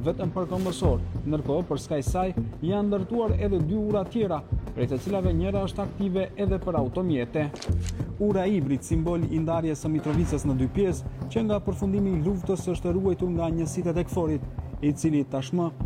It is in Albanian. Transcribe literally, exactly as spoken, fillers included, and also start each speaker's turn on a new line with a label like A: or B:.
A: vetëm për kombësor, ndërkohë për Skysaj janë ndërtuar edhe dy ura tjera, prej të cilave njëra është aktive edhe për automjete. Ura hibrid, simbol i ndarjes së Mitrovicës në dy pjesë, që nga përfundimi i luftës është ruajtur nga njësitë e Tekforit, i cili tashmë